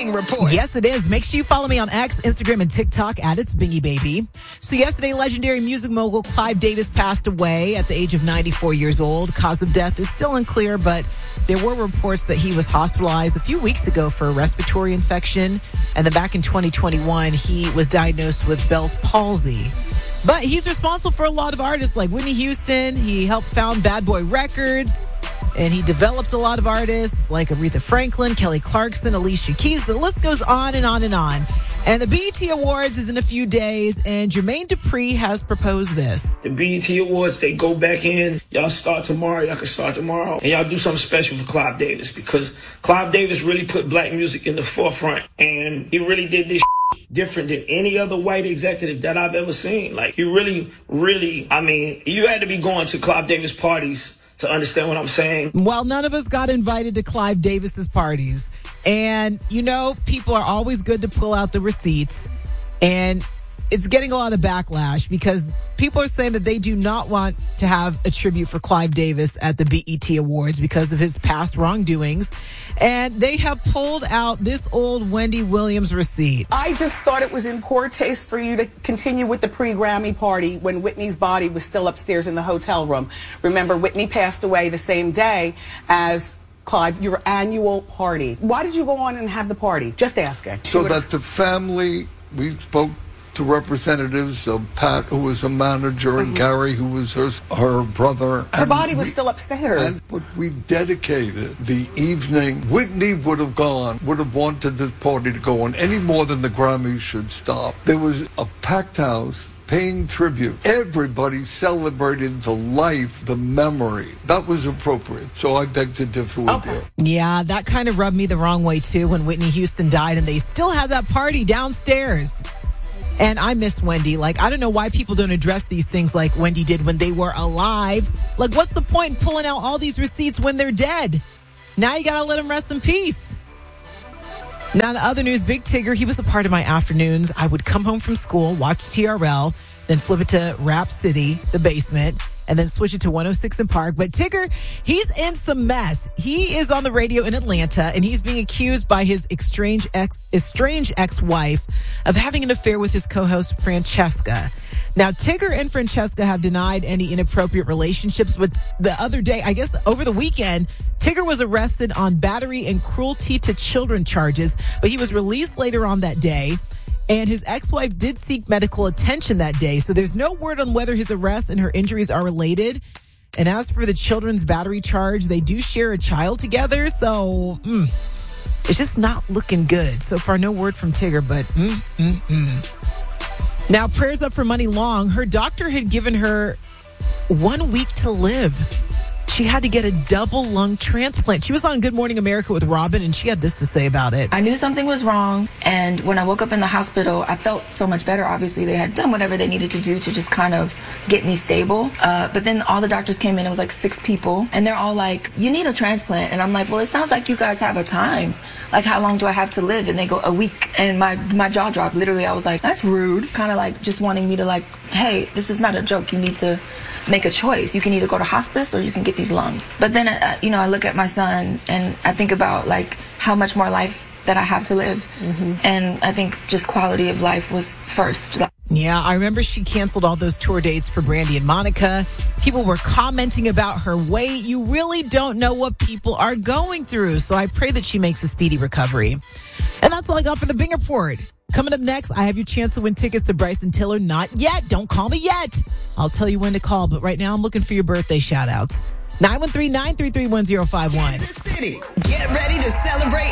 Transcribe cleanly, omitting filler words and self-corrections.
Bing Report. Yes, it is. Make sure you follow me on X, Instagram, and TikTok at It's Bingy Baby. So yesterday, legendary music mogul Clive Davis passed away at the age of 94 years old. Cause of death is still unclear, but there were reports that he was hospitalized a few weeks ago for a respiratory infection. And then back in 2021, he was diagnosed with Bell's palsy. But he's responsible for a lot of artists like Whitney Houston. He helped found Bad Boy Records. And he developed a lot of artists like Aretha Franklin, Kelly Clarkson, Alicia Keys. The list goes on and on and on. And the BET Awards is in a few days, and Jermaine Dupri has proposed this. The BET Awards, they go back in. Y'all start tomorrow. Y'all can start tomorrow. And y'all do something special for Clive Davis, because Clive Davis really put black music in the forefront. And he really did this different than any other white executive that I've ever seen. Like, he really, I mean, you had to be going to Clive Davis parties to understand what I'm saying. Well, none of us got invited to Clive Davis's parties. And, you know, people are always good to pull out the receipts. And it's getting a lot of backlash because people are saying that they do not want to have a tribute for Clive Davis at the BET Awards because of his past wrongdoings. And they have pulled out this old Wendy Williams receipt. I just thought it was in poor taste for you to continue with the pre-Grammy party when Whitney's body was still upstairs in the hotel room. Remember, Whitney passed away the same day as Clive, your annual party. Why did you go on and have the party? Just asking. So that the family, we spoke to representatives of Pat, who was a manager, and Gary, who was her brother. Her body was still upstairs. But we dedicated the evening. Whitney would have wanted this party to go on any more than the Grammys should stop. There was a packed house paying tribute. Everybody celebrated the life, the memory. That was appropriate. So I beg to differ with you. Yeah, that kind of rubbed me the wrong way, too, when Whitney Houston died, and they still had that party downstairs. And I miss Wendy. Like, I don't know why people don't address these things like Wendy did when they were alive. Like, what's the point in pulling out all these receipts when they're dead? Now you got to let them rest in peace. Now, in other news, Big Tigger, he was a part of my afternoons. I would come home from school, watch TRL, then flip it to Rap City, the basement, and then switch it to 106 in Park. But Tigger, he's in some mess. He is on the radio in Atlanta, and he's being accused by his estranged ex-wife of having an affair with his co-host, Francesca. Now, Tigger and Francesca have denied any inappropriate relationships, but the other day, I guess over the weekend, Tigger was arrested on battery and cruelty to children charges, but he was released later on that day. And his ex-wife did seek medical attention that day. So there's no word on whether his arrest and her injuries are related. And as for the children's battery charge, they do share a child together. So it's just not looking good. So far, no word from Tigger, but Now, prayers up for Money Long. Her doctor had given her 1 week to live. She had to get a double lung transplant. She was on Good Morning America with Robin, and she had this to say about it. I knew something was wrong, and when I woke up in the hospital, I felt so much better. Obviously, they had done whatever they needed to do to just kind of get me stable. But then all the doctors came in. It was like 6 people, and they're all like, you need a transplant. And I'm like, well, it sounds like you guys have a time. Like, how long do I have to live? And they go, a week. And my jaw dropped. Literally, I was like, that's rude. Kind of like just wanting me to like, hey, this is not a joke. You need to make a choice. You can either go to hospice or you can get these lungs. But then, I look at my son and I think about like how much more life that I have to live. And I think just quality of life was first. Yeah, I remember she canceled all those tour dates for Brandy and Monica. People were commenting about her weight. You really don't know what people are going through. So I pray that she makes a speedy recovery. And that's all I got for the Bing Report. Coming up next, I have your chance to win tickets to Bryson Tiller. Not yet. Don't call me yet. I'll tell you when to call. But right now, I'm looking for your birthday shout-outs. 913-933-1051. Kansas City, get ready to celebrate